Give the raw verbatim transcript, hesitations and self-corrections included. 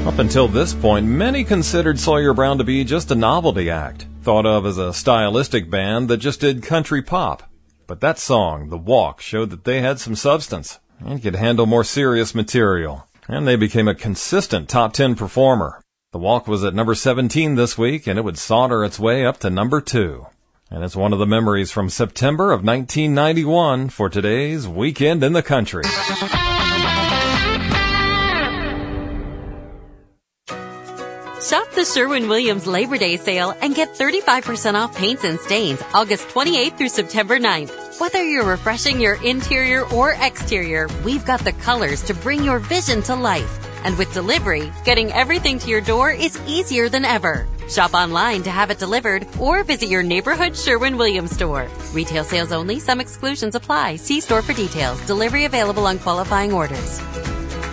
Up until this point, many considered Sawyer Brown to be just a novelty act, thought of as a stylistic band that just did country pop. But that song, The Walk, showed that they had some substance and could handle more serious material. And they became a consistent top ten performer. The Walk was at number seventeen this week, and it would saunter its way up to number two. And it's one of the memories from September of nineteen ninety-one for today's Weekend in the Country. Shop the Sherwin-Williams Labor Day sale and get thirty-five percent off paints and stains August twenty-eighth through September ninth. Whether you're refreshing your interior or exterior, we've got the colors to bring your vision to life. And with delivery, getting everything to your door is easier than ever. Shop online to have it delivered or visit your neighborhood Sherwin-Williams store. Retail sales only. Some exclusions apply. See store for details. Delivery available on qualifying orders.